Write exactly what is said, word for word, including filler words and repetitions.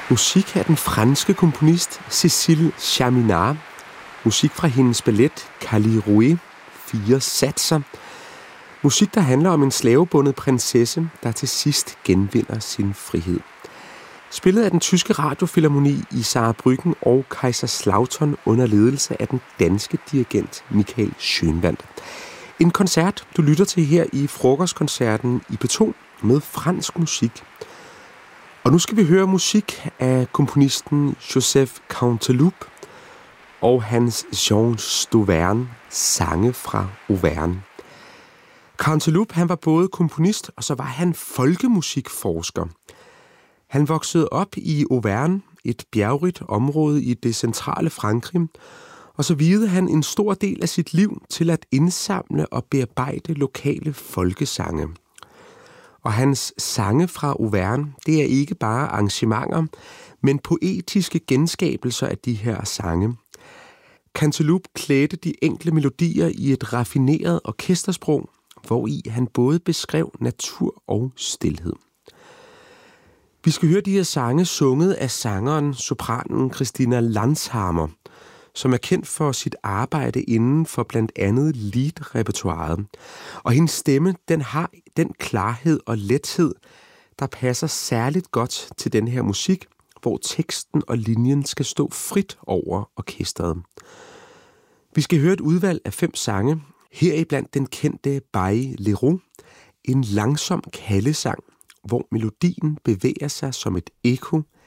Musik af den franske komponist Cécile Chaminade. Musik fra hendes ballet Calliroué, fire satser. Musik, der handler om en slavebundet prinsesse, der til sidst genvinder sin frihed. Spillet af den tyske radiofilharmoni i Saarbrücken og Kaiserslautern under ledelse af den danske dirigent Michael Schønwandt. En koncert, du lytter til her i frokostkoncerten i P to med fransk musik. Og nu skal vi høre musik af komponisten Joseph Canteloup og hans Jean Sauverne, sange fra Auvergne. Canteloup, han var både komponist, og så var han folkemusikforsker. Han voksede op i Auvergne, et bjergrigt område i det centrale Frankrig, og så viede han en stor del af sit liv til at indsamle og bearbejde lokale folkesange. Og hans sange fra Auvergne, det er ikke bare arrangementer, men poetiske genskabelser af de her sange. Canteloup klædte de enkle melodier i et raffineret orkestersprog, hvori han både beskrev natur og stilhed. Vi skal høre de her sange sunget af sangeren, sopranen Christina Landshammer, som er kendt for sit arbejde inden for blandt andet liedrepertoiret. Og hendes stemme, den har den klarhed og lethed, der passer særligt godt til den her musik, hvor teksten og linjen skal stå frit over orkestret. Vi skal høre et udvalg af fem sange, heriblandt den kendte Bailly Leroux, en langsom kaldesang, hvor melodien bevæger sig som et ekko